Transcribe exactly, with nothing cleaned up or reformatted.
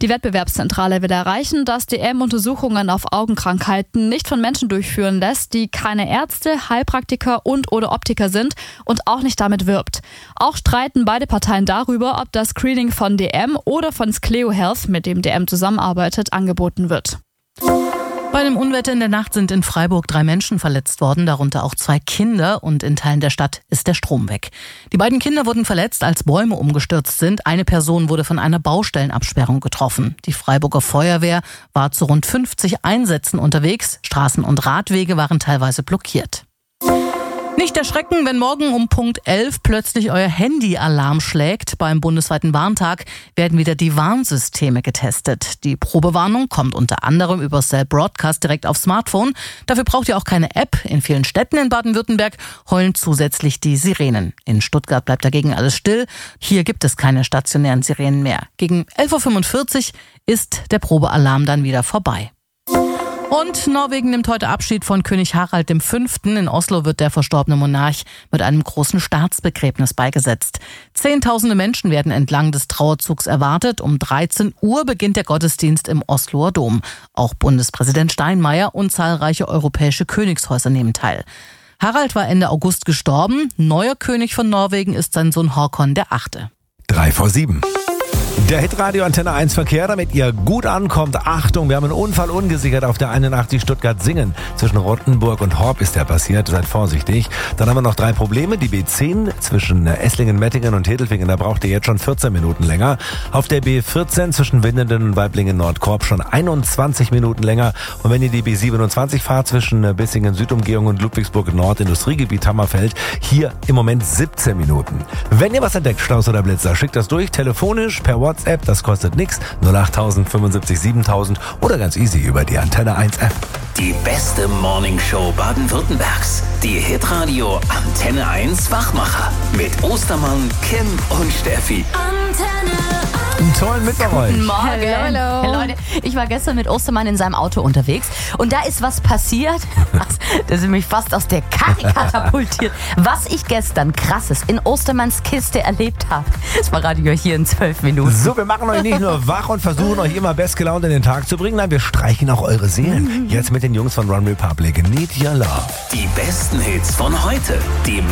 Die Wettbewerbszentrale will erreichen, dass D M Untersuchungen auf Augenkrankheiten nicht von Menschen durchführen lässt, die keine Ärzte, Heilpraktiker und oder Optiker sind und auch nicht damit wirbt. Auch streiten beide Parteien darüber, ob das Screening von D M oder von Scleo Health, mit dem D M zusammenarbeitet, angeboten wird. Bei einem Unwetter in der Nacht sind in Freiburg drei Menschen verletzt worden, darunter auch zwei Kinder, und in Teilen der Stadt ist der Strom weg. Die beiden Kinder wurden verletzt, als Bäume umgestürzt sind. Eine Person wurde von einer Baustellenabsperrung getroffen. Die Freiburger Feuerwehr war zu rund fünfzig Einsätzen unterwegs. Straßen und Radwege waren teilweise blockiert. Nicht erschrecken, wenn morgen um Punkt elf plötzlich euer Handy-Alarm schlägt. Beim bundesweiten Warntag werden wieder die Warnsysteme getestet. Die Probewarnung kommt unter anderem über Cell Broadcast direkt aufs Smartphone. Dafür braucht ihr auch keine App. In vielen Städten in Baden-Württemberg heulen zusätzlich die Sirenen. In Stuttgart bleibt dagegen alles still. Hier gibt es keine stationären Sirenen mehr. Gegen elf Uhr fünfundvierzig ist der Probealarm dann wieder vorbei. Und Norwegen nimmt heute Abschied von König Harald der Fünfte. In Oslo wird der verstorbene Monarch mit einem großen Staatsbegräbnis beigesetzt. Zehntausende Menschen werden entlang des Trauerzugs erwartet. Um dreizehn Uhr beginnt der Gottesdienst im Osloer Dom. Auch Bundespräsident Steinmeier und zahlreiche europäische Königshäuser nehmen teil. Harald war Ende August gestorben. Neuer König von Norwegen ist sein Sohn Håkon der Achte. Drei vor sieben. Der Hitradio Antenne eins Verkehr, damit ihr gut ankommt. Achtung, wir haben einen Unfall ungesichert auf der einundachtzig Stuttgart-Singen. Zwischen Rottenburg und Horb ist der passiert, seid vorsichtig. Dann haben wir noch drei Probleme. Die B zehn zwischen Esslingen, Mettingen und Hedelfingen, da braucht ihr jetzt schon vierzehn Minuten länger. Auf der B vierzehn zwischen Winnenden und Weiblingen-Nordkorb schon einundzwanzig Minuten länger. Und wenn ihr die B siebenundzwanzig fahrt zwischen Bissingen Südumgehung und Ludwigsburg Nord, Industriegebiet Hammerfeld, hier im Moment siebzehn Minuten. Wenn ihr was entdeckt, Staus oder Blitzer, schickt das durch, telefonisch, per WhatsApp, das kostet nichts, null achttausend fünfundsiebzig siebentausend oder ganz easy über die Antenne eins App. Die beste Morningshow Baden-Württembergs, die Hitradio Antenne eins Wachmacher mit Ostermann, Kim und Steffi. Antenne Einen tollen Mittwoch euch. Guten Morgen. Hallo. Hey Leute, ich war gestern mit Ostermann in seinem Auto unterwegs und da ist was passiert, das ist mich fast aus der Karre katapultiert. Was ich gestern krasses in Ostermanns Kiste erlebt habe, das verrate ich euch hier in zwölf Minuten. So, wir machen euch nicht nur wach und versuchen euch immer bestgelaunt in den Tag zu bringen, nein, wir streichen auch eure Seelen. Jetzt mit den Jungs von Run Republic. Need Your Love. Die besten Hits von heute, die